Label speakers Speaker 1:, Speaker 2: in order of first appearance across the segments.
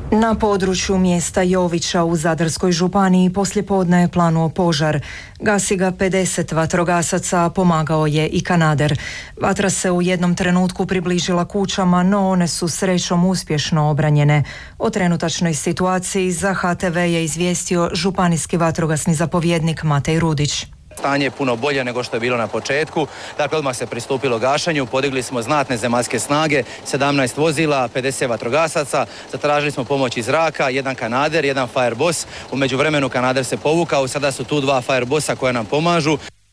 Speaker 1: Na području mjesta Jovića u Zadarskoj županiji poslijepodne je planuo požar. Gasi ga 50 vatrogasaca, a pomagao je i kanader. Vatra se u jednom trenutku približila kućama, no one su srećom uspješno obranjene. O trenutačnoj situaciji za HTV je izvijestio županijski vatrogasni zapovjednik Matej Rudić.
Speaker 2: Stanje je puno bolje nego što je bilo na početku. Dakle, odmah se pristupilo gašenju, podigli smo znatne zemaljske snage, 17 vozila, 50 vatrogasaca, zatražili smo pomoć iz zraka, jedan kanader, jedan Fireboss. U međuvremenu kanader se povukao, sada su tu dva Firebossa koja nam pomažu.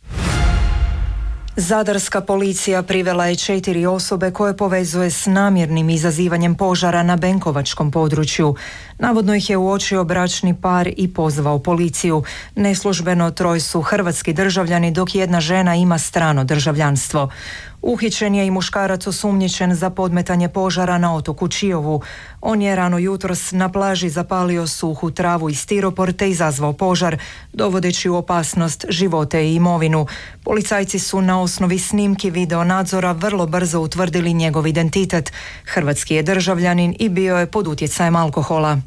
Speaker 1: Zadarska policija privela je 4 osobe koje povezuje s namjernim izazivanjem požara na Benkovačkom području. Navodno ih je uočio bračni par i pozvao policiju. Neslužbeno 3 su hrvatski državljani, dok jedna žena ima strano državljanstvo. Uhićen je i muškarac osumnjičen za podmetanje požara na otoku Čiovu. On je rano jutros na plaži zapalio suhu travu i stiropor te izazvao požar, dovodeći u opasnost živote i imovinu. Policajci su na osnovi snimki video nadzora vrlo brzo utvrdili njegov identitet. Hrvatski je državljanin i bio je pod utjecajem alkohola.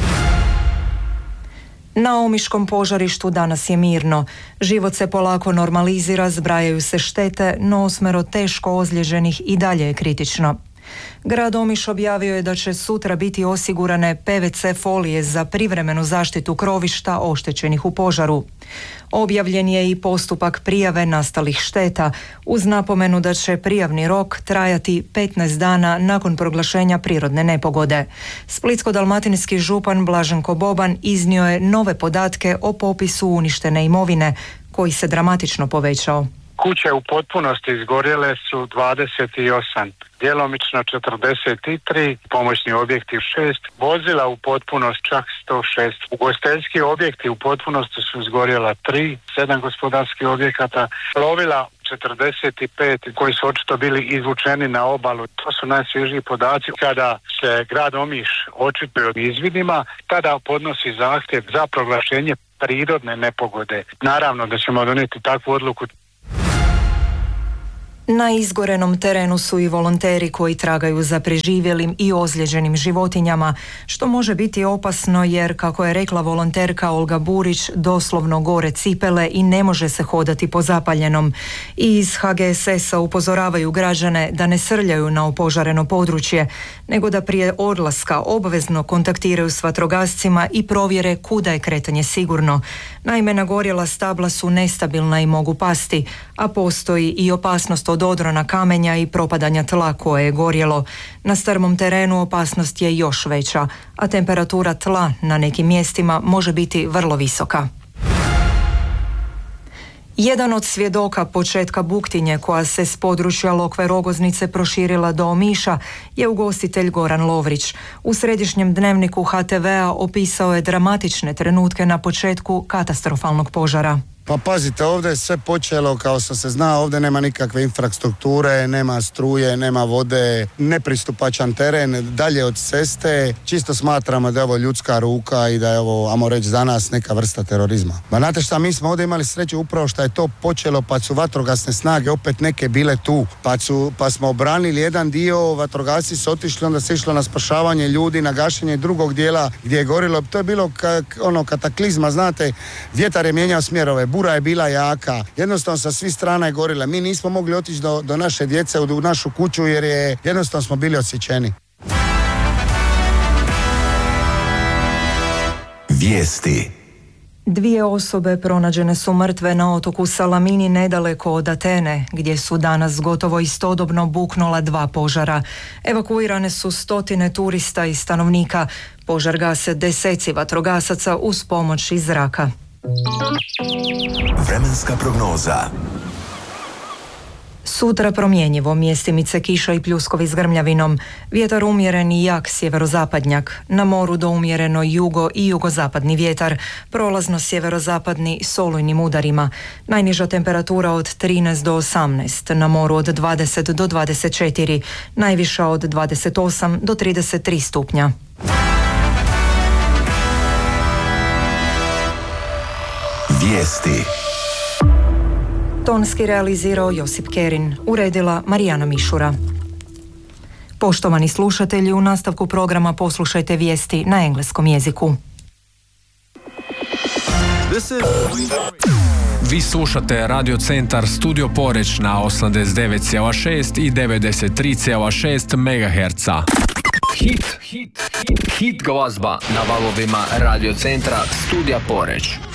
Speaker 1: Na omiškom požarištu danas je mirno. Život se polako normalizira, zbrajaju se štete, no 8 teško ozlijeđenih i dalje je kritično. Grad Omiš objavio je da će sutra biti osigurane PVC folije za privremenu zaštitu krovišta oštećenih u požaru. Objavljen je i postupak prijave nastalih šteta, uz napomenu da će prijavni rok trajati 15 dana nakon proglašenja prirodne nepogode. Splitsko-dalmatinski župan Blaženko Boban iznio je nove podatke o popisu uništene imovine, koji se dramatično povećao.
Speaker 3: Kuće u potpunosti izgorjele su 28, djelomično 43, pomoćni objekti 6, vozila u potpunosti čak 106. Ugostiteljski objekti u potpunosti su izgorjela 3, 7 gospodarskih objekata, plovila 45 koji su očito bili izvučeni na obalu. To su najsvježiji podaci. Kada se grad Omiš očituje o izvidima, tada podnosi zahtjev za proglašenje prirodne nepogode. Naravno da ćemo donijeti takvu odluku.
Speaker 1: Na izgorenom terenu su i volonteri koji tragaju za preživjelim i ozlijeđenim životinjama, što može biti opasno jer, kako je rekla volonterka Olga Burić, doslovno gore cipele i ne može se hodati po zapaljenom. I iz HGSS-a upozoravaju građane da ne srljaju na opožareno područje, nego da prije odlaska obvezno kontaktiraju s vatrogascima i provjere kuda je kretanje sigurno. Naime, nagorjela stabla su nestabilna i mogu pasti, a postoji i opasnost od odrona kamenja i propadanja tla koje je gorjelo. Na strmom terenu opasnost je još veća, a temperatura tla na nekim mjestima može biti vrlo visoka. Jedan od svjedoka početka buktinje koja se s područja Lokve Rogoznice proširila do Omiša je ugostitelj Goran Lovrić. U središnjem dnevniku HTV-a opisao je dramatične trenutke na početku katastrofalnog požara.
Speaker 4: Pa pazite, ovdje je sve počelo kao što se zna, ovdje nema nikakve infrastrukture, nema struje, nema vode, nepristupačan teren, dalje od ceste. Čisto smatramo da je ovo ljudska ruka i da je ovo, ajmo reći, za nas neka vrsta terorizma. Ma znate šta, mi smo ovdje imali sreću upravo što je to počelo, pa su vatrogasne snage opet neke bile tu, pa smo obranili jedan dio, vatrogasci su otišli, onda se išlo na spašavanje ljudi, na gašenje drugog dijela gdje je gorilo. To je bilo kataklizma, znate, vjetar je mijenjao smjerove, bura je bila jaka, jednostavno sa svih strana je gorila. Mi nismo mogli otići do naše djece u našu kuću jer je jednostavno smo bili odsječeni.
Speaker 5: Vijesti.
Speaker 1: 2 osobe pronađene su mrtve na otoku Salamini nedaleko od Atene, gdje su danas gotovo istodobno buknula 2 požara. Evakuirane su 100 turista i stanovnika. Požar gase 10 vatrogasaca uz pomoć iz zraka.
Speaker 5: Vremenska prognoza.
Speaker 1: Sutra promjenjivo, mjestimice kiša i pljuskovi s grmljavinom. Vjetar umjeren i jak sjeverozapadnjak. Na moru do umjereno jugo i jugozapadni vjetar. Prolazno sjeverozapadni s olujnim udarima. Najniža temperatura od 13 do 18. Na moru od 20 do 24. Najviša od 28 do 33 stupnja.
Speaker 5: Vijesti.
Speaker 1: Tonski realizirao Josip Kerin, uredila Marijana Mišura. Poštovani slušatelji, u nastavku programa poslušajte vijesti na engleskom jeziku.
Speaker 6: Vi slušate Radio Centar Studio Poreć na 89,6 i 93,6 MHz. Hit glazba na valovima Radio Centra Studija Poreć.